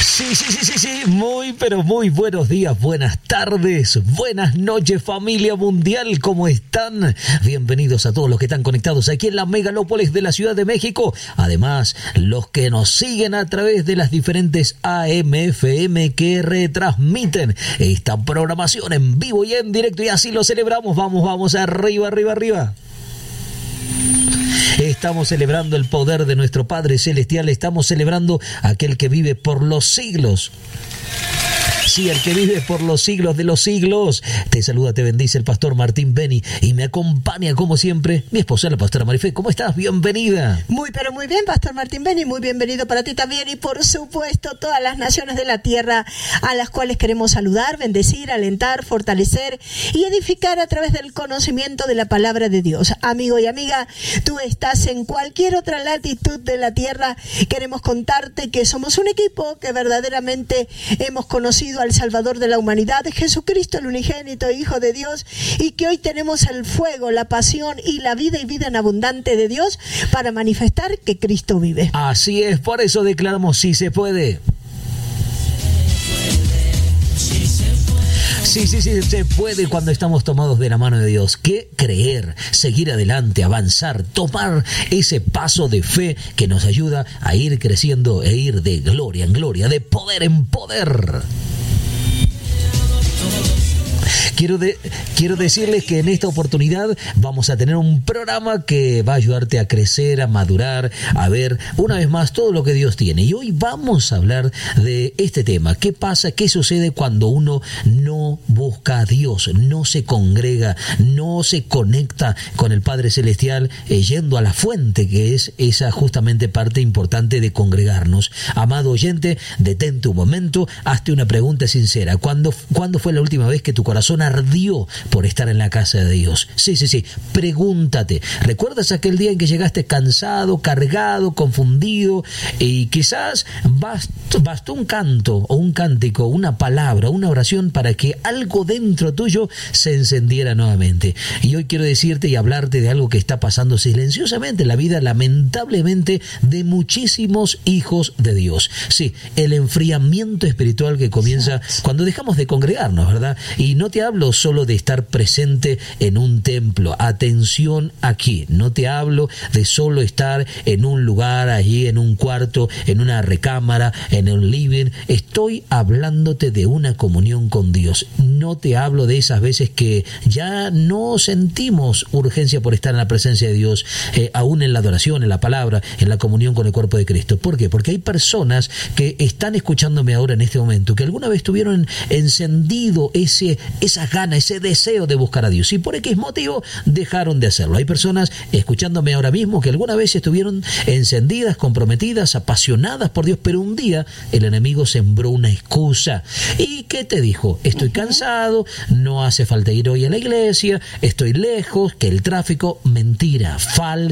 Sí. Muy, pero muy buenos días, buenas tardes, buenas noches, familia mundial. ¿Cómo están? Bienvenidos a todos los que están conectados aquí en la megalópolis de la Ciudad de México. Además, los que nos siguen a través de las diferentes AM/FM que retransmiten esta programación en vivo y en directo. Y así lo celebramos. Vamos, arriba. Estamos celebrando el poder de nuestro Padre Celestial. Estamos celebrando aquel que vive por los siglos. Sí, el que vive por los siglos de los siglos. Te saluda, te bendice el pastor Martín Beni y me acompaña como siempre mi esposa, la pastora Marifé. ¿Cómo estás? Bienvenida. Pero muy bien, pastor Martín Beni, muy bienvenido para ti también y por supuesto todas las naciones de la tierra a las cuales queremos saludar, bendecir, alentar, fortalecer y edificar a través del conocimiento de la palabra de Dios. Amigo y amiga, tú estás en cualquier otra latitud de la tierra. Queremos contarte que somos un equipo que verdaderamente hemos conocido al Salvador de la humanidad, Jesucristo, el unigénito Hijo de Dios, y que hoy tenemos el fuego, la pasión y la vida en abundante de Dios para manifestar que Cristo vive. Así es, por eso declaramos sí se puede. Sí, se puede cuando estamos tomados de la mano de Dios. ¿Qué creer? Seguir adelante, avanzar, tomar ese paso de fe que nos ayuda a ir creciendo e ir de gloria en gloria, de poder en poder. Quiero decirles que en esta oportunidad vamos a tener un programa que va a ayudarte a crecer, a madurar, a ver una vez más todo lo que Dios tiene. Y hoy vamos a hablar de este tema. ¿Qué pasa? ¿Qué sucede cuando uno no busca a Dios, no se congrega, no se conecta con el Padre Celestial, yendo a la fuente, que es esa justamente parte importante de congregarnos? Amado oyente, detente un momento, hazte una pregunta sincera. ¿Cuándo fue la última vez que tu corazón ardió por estar en la casa de Dios? Sí. Pregúntate. ¿Recuerdas aquel día en que llegaste cansado, cargado, confundido y quizás bastó un canto o un cántico, una palabra, una oración para que algo dentro tuyo se encendiera nuevamente? Y hoy quiero decirte y hablarte de algo que está pasando silenciosamente en la vida, lamentablemente, de muchísimos hijos de Dios. Sí, el enfriamiento espiritual que comienza cuando dejamos de congregarnos, ¿verdad? Y no te hablo solo de estar presente en un templo. Atención aquí. No te hablo de solo estar en un lugar, allí en un cuarto, en una recámara, en un living. Estoy hablándote de una comunión con Dios. No te hablo de esas veces que ya no sentimos urgencia por estar en la presencia de Dios, aún en la adoración, en la palabra, en la comunión con el cuerpo de Cristo. ¿Por qué? Porque hay personas que están escuchándome ahora en este momento, que alguna vez tuvieron encendido esa gana, ese deseo de buscar a Dios y por X motivo dejaron de hacerlo. Hay personas escuchándome ahora mismo que alguna vez estuvieron encendidas, comprometidas, apasionadas por Dios, pero un día el enemigo sembró una excusa. ¿Y qué te dijo? Estoy cansado, no hace falta ir hoy a la iglesia, estoy lejos, que el tráfico. Mentira, falso.